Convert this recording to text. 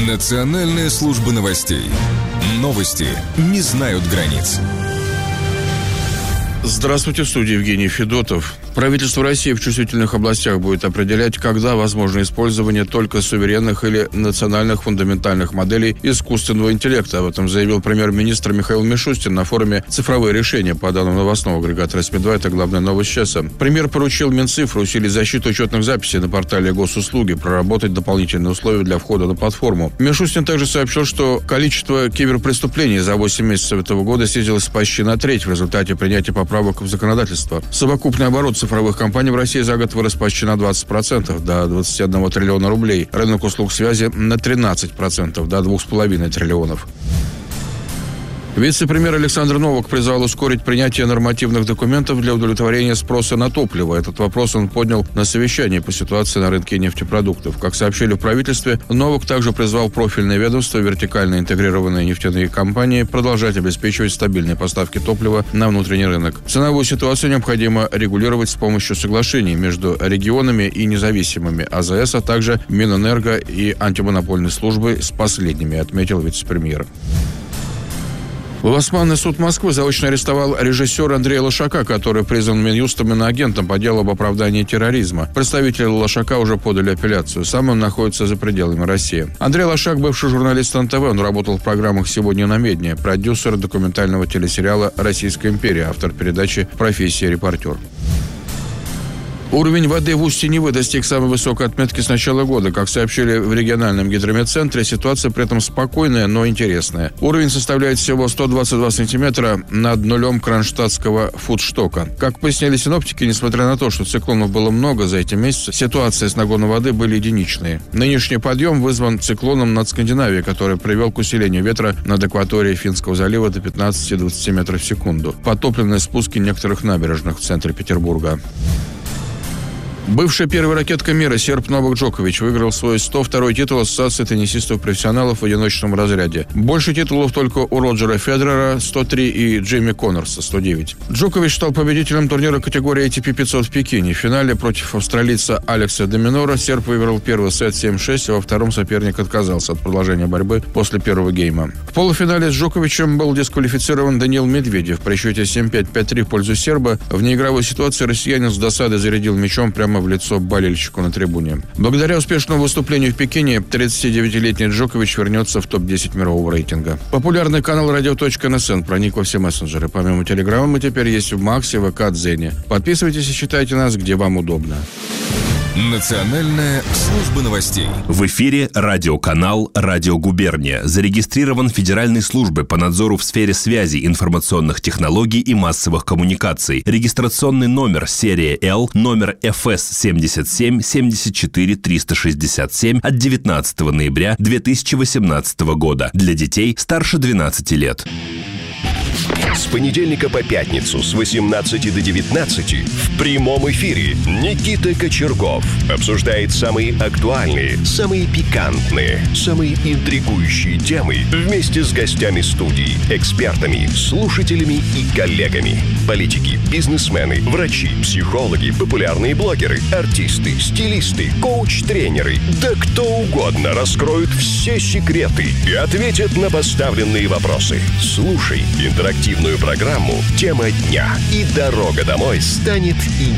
Национальная служба новостей. Новости не знают границ. Здравствуйте, в студии Евгений Федотов. Правительство России в чувствительных областях будет определять, когда возможно использование только суверенных или национальных фундаментальных моделей искусственного интеллекта. Об этом заявил премьер-министр Михаил Мишустин на форуме «Цифровые решения» по данным новостного агрегатора СМИ-2. Это главная новость часа. Премьер поручил Минцифру усилить защиту учетных записей на портале госуслуги, проработать дополнительные условия для входа на платформу. Мишустин также сообщил, что количество киберпреступлений за 8 месяцев этого года снизилось почти на треть в результате принятия поправок в законодательство. Совокупный оборот цифровых компаний в России за год вырос почти на 20%, до 21 триллиона рублей. Рынок услуг связи на 13%, до 2,5 триллионов. Вице-премьер Александр Новак призвал ускорить принятие нормативных документов для удовлетворения спроса на топливо. Этот вопрос он поднял на совещании по ситуации на рынке нефтепродуктов. Как сообщили в правительстве, Новак также призвал профильные ведомства, вертикально интегрированные нефтяные компании продолжать обеспечивать стабильные поставки топлива на внутренний рынок. Ценовую ситуацию необходимо регулировать с помощью соглашений между регионами и независимыми АЗС, а также Минэнерго и антимонопольной службы с последними, отметил вице-премьер. Волосманный суд Москвы заочно арестовал режиссера Андрея Лошака, который признан Минюстом иноагентом по делу об оправдании терроризма. Представители Лошака уже подали апелляцию. Сам он находится за пределами России. Андрей Лошак – бывший журналист НТВ. Он работал в программах «Сегодня на Медне», продюсер документального телесериала «Российская империя», автор передачи «Профессия репортер». Уровень воды в устье Невы достиг самой высокой отметки с начала года. Как сообщили в региональном гидрометцентре, ситуация при этом спокойная, но интересная. Уровень составляет всего 122 сантиметра над нулем кронштадтского фудштока. Как пояснили синоптики, несмотря на то, что циклонов было много за эти месяцы, ситуации с нагоном воды были единичные. Нынешний подъем вызван циклоном над Скандинавией, который привел к усилению ветра над акваторией Финского залива до 15-20 метров в секунду. Потоплены спуски некоторых набережных в центре Петербурга. Бывшая первая ракетка мира серб Новак Джокович выиграл свой 102-й титул Ассоциации теннисистов-профессионалов в одиночном разряде. Больше титулов только у Роджера Федерера 103 и Джейми Коннорса 109. Джокович стал победителем турнира категории ATP 500 в Пекине. В финале против австралийца Алекса де Минора серб выиграл первый сет 7-6, а во втором соперник отказался от продолжения борьбы после первого гейма. В полуфинале с Джоковичем был дисквалифицирован Даниил Медведев. При счете 7-5, 5-3 в пользу серба в неигровой ситуации россиянин с досады зарядил мячом прямо в лицо болельщику на трибуне. Благодаря успешному выступлению в Пекине 39-летний Джокович вернется в топ-10 мирового рейтинга. Популярный канал Radio.NSN проник во все мессенджеры. Помимо Телеграма мы теперь есть в Максе, ВК, Дзене. Подписывайтесь и читайте нас, где вам удобно. Национальная служба новостей. В эфире радиоканал «Радио Губерния». Зарегистрирован Федеральной службой по надзору в сфере связи, информационных технологий и массовых коммуникаций. Регистрационный номер серия Л, номер ФС 77 74 367 от 19 ноября 2018 года. Для детей старше 12 лет. С понедельника по пятницу с 18 до 19 в прямом эфире Никита Кочергов обсуждает самые актуальные, самые пикантные, самые интригующие темы вместе с гостями студии, экспертами, слушателями и коллегами. Политики, бизнесмены, врачи, психологи, популярные блогеры, артисты, стилисты, коуч-тренеры, да кто угодно раскроют все секреты и ответят на поставленные вопросы. Слушай интерактивную программу «Тема дня», и дорога домой станет интересной.